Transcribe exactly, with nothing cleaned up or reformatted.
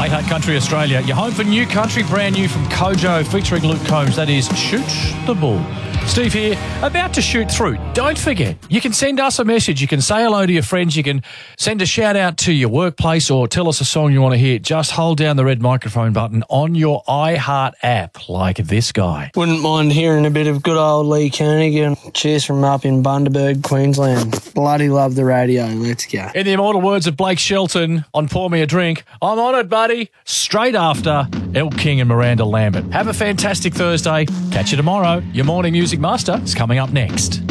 eight eight Country Australia. You're home for New Country, brand new from Kojo, featuring Luke Combs. That is Shoot the Bull. Steve here, about to shoot through. Don't forget, you can send us a message. You can say hello to your friends. You can send a shout out to your workplace or tell us a song you want to hear. Just hold down the red microphone button on your iHeart app, like this guy. Wouldn't mind hearing a bit of good old Lee Kernaghan. Cheers from up in Bundaberg, Queensland. Bloody love the radio. Let's go. In the immortal words of Blake Shelton on Pour Me a Drink, I'm on it, buddy. Straight after Elle King and Miranda Lambert. Have a fantastic Thursday. Catch you tomorrow. Your morning music master is coming up next.